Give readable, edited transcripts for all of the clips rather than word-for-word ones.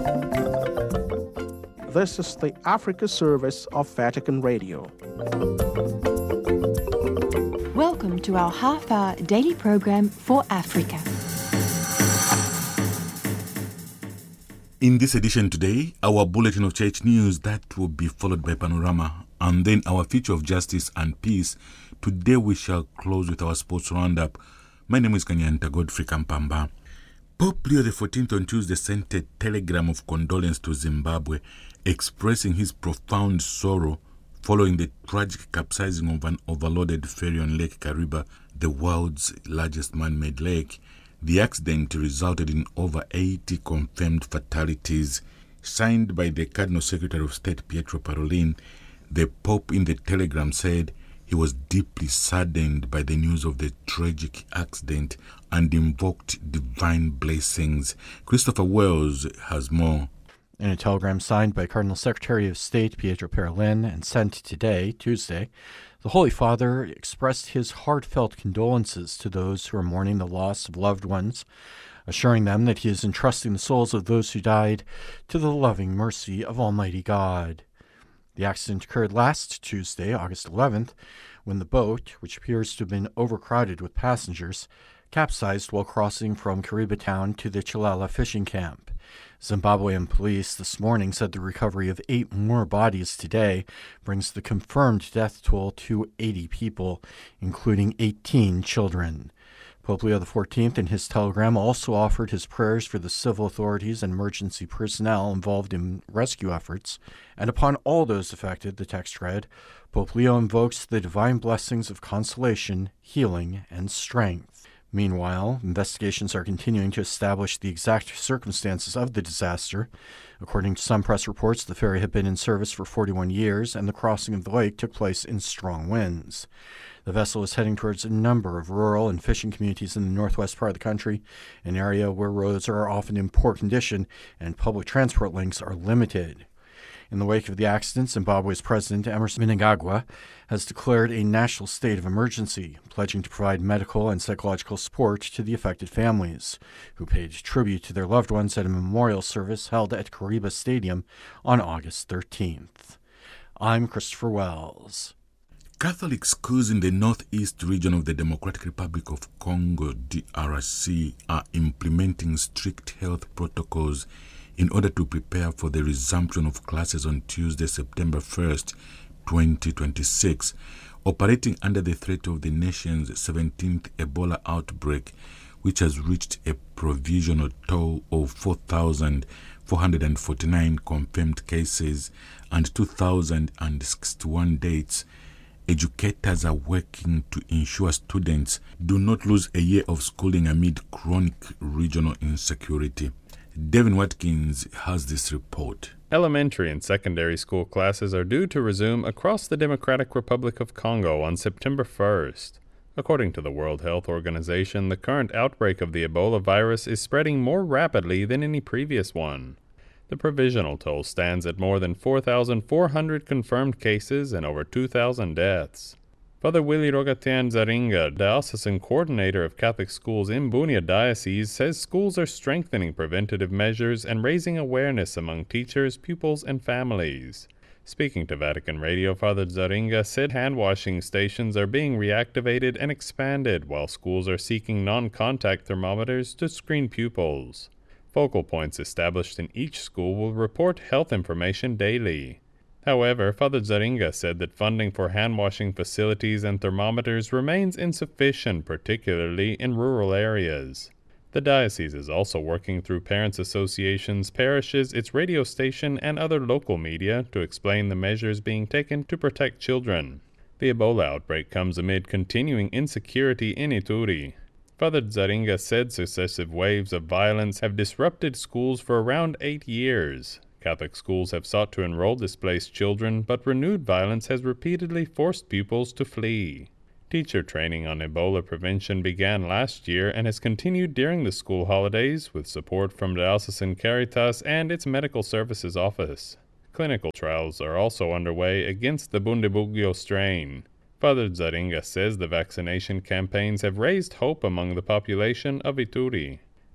This is the Africa Service of Vatican Radio. Welcome to our half-hour daily program for Africa. In this edition today, our Bulletin of Church News that will be followed by Panorama, and then our Future of Justice and Peace. Today we shall close with our sports roundup. My name is Kanyanta Godfrey Kampamba. Pope Leo XIV on Tuesday sent a telegram of condolence to Zimbabwe, expressing his profound sorrow following the tragic capsizing of an overloaded ferry on Lake Kariba, the world's largest man-made lake. The accident resulted in over 80 confirmed fatalities. Signed by the Cardinal Secretary of State Pietro Parolin, the Pope in the telegram said he was deeply saddened by the news of the tragic accident and invoked divine blessings. Christopher Wells has more. In a telegram signed by Cardinal Secretary of State Pietro Parolin and sent today, Tuesday, the Holy Father expressed his heartfelt condolences to those who are mourning the loss of loved ones, assuring them that he is entrusting the souls of those who died to the loving mercy of Almighty God. The accident occurred last Tuesday, August 11th, when the boat, which appears to have been overcrowded with passengers, capsized while crossing from Kariba town to the Chilala fishing camp. Zimbabwean police this morning said the recovery of 8 more bodies today brings the confirmed death toll to 80 people, including 18 children. Pope Leo XIV in his telegram also offered his prayers for the civil authorities and emergency personnel involved in rescue efforts, and upon all those affected, the text read, Pope Leo invokes the divine blessings of consolation, healing, and strength. Meanwhile, investigations are continuing to establish the exact circumstances of the disaster. According to some press reports, the ferry had been in service for 41 years, and the crossing of the lake took place in strong winds. The vessel is heading towards a number of rural and fishing communities in the northwest part of the country, an area where roads are often in poor condition and public transport links are limited. In the wake of the accident, Zimbabwe's President Emmerson Mnangagwa has declared a national state of emergency, pledging to provide medical and psychological support to the affected families, who paid tribute to their loved ones at a memorial service held at Kariba Stadium on August 13th. I'm Christopher Wells. Catholic schools in the northeast region of the Democratic Republic of Congo, DRC, are implementing strict health protocols in order to prepare for the resumption of classes on Tuesday, September 1st, 2026, operating under the threat of the nation's 17th Ebola outbreak, which has reached a provisional toll of 4,449 confirmed cases and 2,061 deaths. Educators are working to ensure students do not lose a year of schooling amid chronic regional insecurity. Devin Watkins has this report. Elementary and secondary school classes are due to resume across the Democratic Republic of Congo on September 1st. According to the World Health Organization, the current outbreak of the Ebola virus is spreading more rapidly than any previous one. The provisional toll stands at more than 4,400 confirmed cases and over 2,000 deaths. Father Willie Rogatian Zaringa, diocesan coordinator of Catholic schools in Bunia Diocese, says schools are strengthening preventative measures and raising awareness among teachers, pupils, and families. Speaking to Vatican Radio, Father Zaringa said hand-washing stations are being reactivated and expanded, while schools are seeking non-contact thermometers to screen pupils. Focal points established in each school will report health information daily. However, Father Zaringa said that funding for hand-washing facilities and thermometers remains insufficient, particularly in rural areas. The diocese is also working through parents' associations, parishes, its radio station, and other local media to explain the measures being taken to protect children. The Ebola outbreak comes amid continuing insecurity in Ituri. Father Zaringa said successive waves of violence have disrupted schools for around 8 years. Catholic schools have sought to enroll displaced children, but renewed violence has repeatedly forced pupils to flee. Teacher training on Ebola prevention began last year and has continued during the school holidays with support from Diocesan Caritas and its Medical Services Office. Clinical trials are also underway against the Bundibugyo strain. Father Zaringa says the vaccination campaigns have raised hope among the population of Ituri.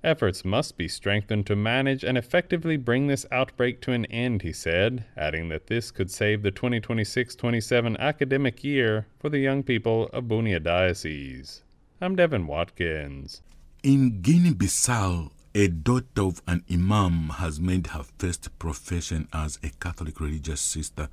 Efforts must be strengthened to manage and effectively bring this outbreak to an end, he said, adding that this could save the 2026-27 academic year for the young people of Bunia Diocese. I'm Devin Watkins. In Guinea-Bissau, a daughter of an imam has made her first profession as a Catholic religious sister.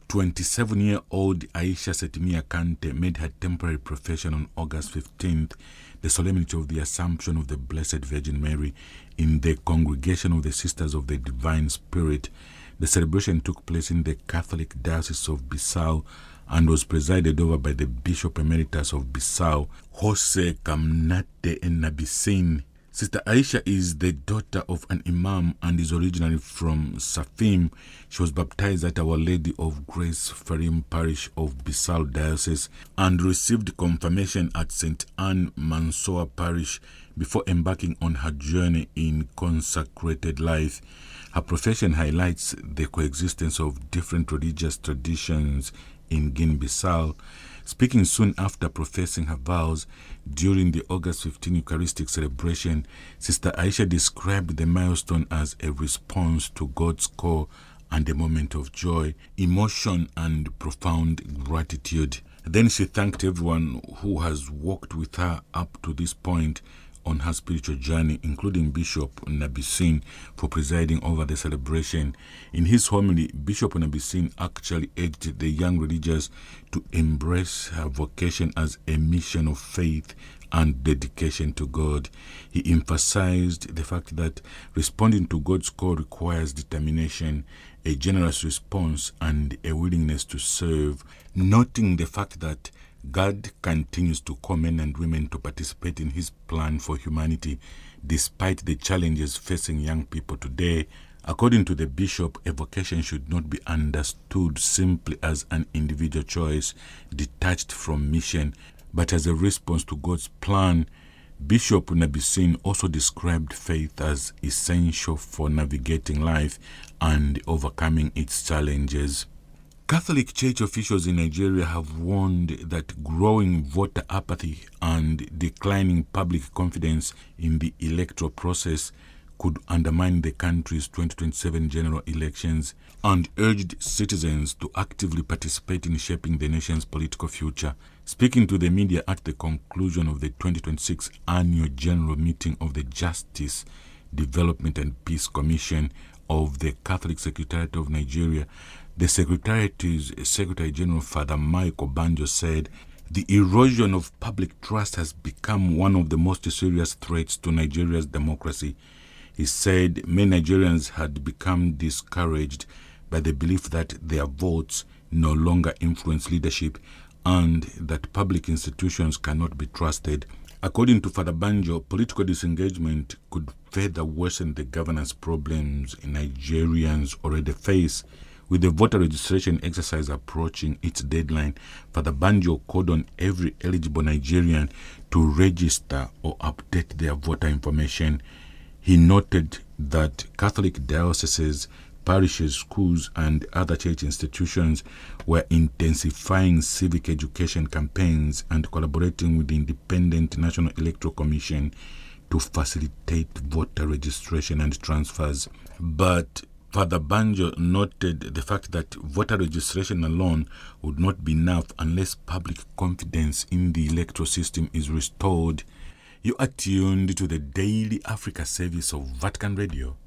27-year-old Aisha Setimia Kante made her temporary profession on August 15th, the solemnity of the Assumption of the Blessed Virgin Mary, in the Congregation of the Sisters of the Divine Spirit. The celebration took place in the Catholic Diocese of Bissau and was presided over by the Bishop Emeritus of Bissau, Jose Kamnate Nabisin. Sister Aisha is the daughter of an imam and is originally from Safim. She was baptized at Our Lady of Grace Farim Parish of Bissau Diocese and received confirmation at St. Anne Mansoa Parish before embarking on her journey in consecrated life. Her profession highlights the coexistence of different religious traditions in Guinea-Bissau. Speaking soon after professing her vows during the August 15 Eucharistic celebration, Sister Aisha described the milestone as a response to God's call and a moment of joy, emotion, and profound gratitude. Then she thanked everyone who has walked with her up to this point on her spiritual journey, including Bishop Nabisin, for presiding over the celebration. In his homily, Bishop Nabisin actually urged the young religious to embrace her vocation as a mission of faith and dedication to God. He emphasized the fact that responding to God's call requires determination, a generous response, and a willingness to serve, noting the fact that God continues to call men and women to participate in His plan for humanity despite the challenges facing young people today. According to the bishop, a vocation should not be understood simply as an individual choice detached from mission, but as a response to God's plan. Bishop Nabisin also described faith as essential for navigating life and overcoming its challenges. Catholic Church officials in Nigeria have warned that growing voter apathy and declining public confidence in the electoral process could undermine the country's 2027 general elections and urged citizens to actively participate in shaping the nation's political future. Speaking to the media at the conclusion of the 2026 annual general meeting of the Justice, Development and Peace Commission of the Catholic Secretariat of Nigeria, the Secretariat's Secretary General Father Michael Banjo said, "The erosion of public trust has become one of the most serious threats to Nigeria's democracy." He said many Nigerians had become discouraged by the belief that their votes no longer influence leadership and that public institutions cannot be trusted. According to Father Banjo, political disengagement could further worsen the governance problems Nigerians already face. With the voter registration exercise approaching its deadline, Father Banjo called on every eligible Nigerian to register or update their voter information. He noted that Catholic dioceses, parishes, schools, and other church institutions were intensifying civic education campaigns and collaborating with the Independent National Electoral Commission to facilitate voter registration and transfers. But Father Banjo noted the fact that voter registration alone would not be enough unless public confidence in the electoral system is restored. You are tuned to the Daily Africa service of Vatican Radio.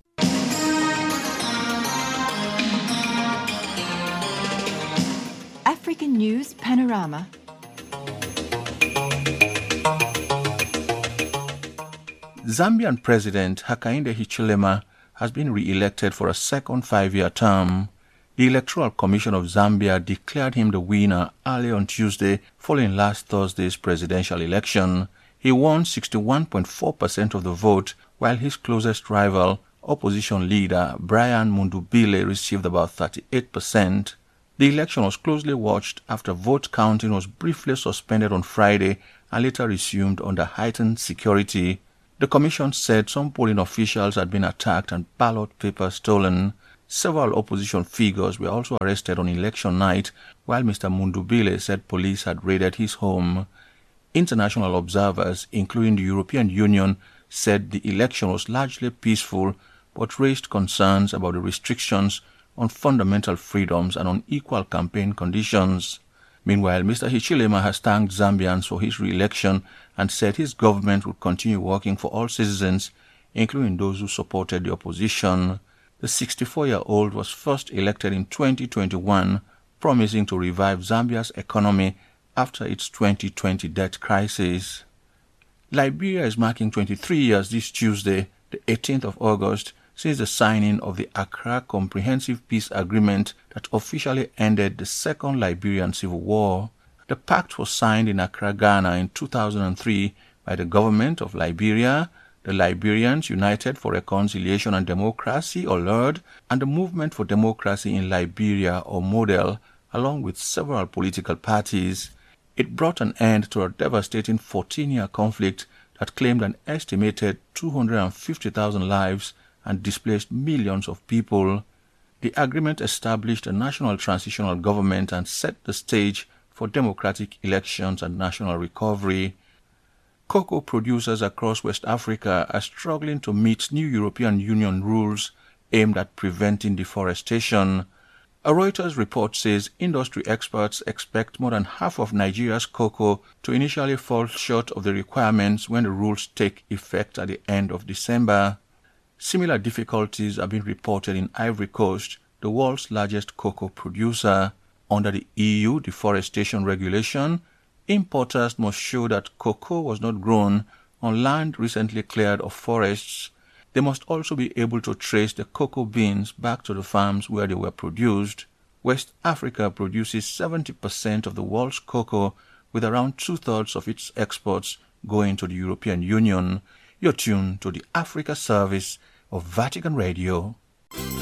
African News Panorama. Zambian President Hakainde Hichilema has been re-elected for a second 5-year term. The Electoral Commission of Zambia declared him the winner early on Tuesday following last Thursday's presidential election. He won 61.4% of the vote, while his closest rival, opposition leader Brian Mundubile, received about 38%. The election was closely watched after vote counting was briefly suspended on Friday and later resumed under heightened security. The commission said some polling officials had been attacked and ballot papers stolen. Several opposition figures were also arrested on election night, while Mr. Mundubile said police had raided his home. International observers, including the European Union, said the election was largely peaceful but raised concerns about the restrictions on fundamental freedoms and unequal campaign conditions. Meanwhile, Mr. Hichilema has thanked Zambians for his re-election and said his government would continue working for all citizens, including those who supported the opposition. The 64-year-old was first elected in 2021, promising to revive Zambia's economy after its 2020 debt crisis. Liberia is marking 23 years this Tuesday, the 18th of August, since the signing of the Accra Comprehensive Peace Agreement that officially ended the Second Liberian Civil War. The pact was signed in Accra, Ghana in 2003 by the government of Liberia, the Liberians United for Reconciliation and Democracy, or LURD, and the Movement for Democracy in Liberia, or MODEL, along with several political parties. It brought an end to a devastating 14-year conflict that claimed an estimated 250,000 lives and displaced millions of people. The agreement established a national transitional government and set the stage for democratic elections and national recovery. Cocoa producers across West Africa are struggling to meet new European Union rules aimed at preventing deforestation. A Reuters report says industry experts expect more than half of Nigeria's cocoa to initially fall short of the requirements when the rules take effect at the end of December. Similar difficulties are being reported in Ivory Coast, the world's largest cocoa producer. Under the EU deforestation regulation, importers must show that cocoa was not grown on land recently cleared of forests. They must also be able to trace the cocoa beans back to the farms where they were produced. West Africa produces 70% of the world's cocoa, with around two-thirds of its exports going to the European Union. You're tuned to the Africa Service of Vatican Radio.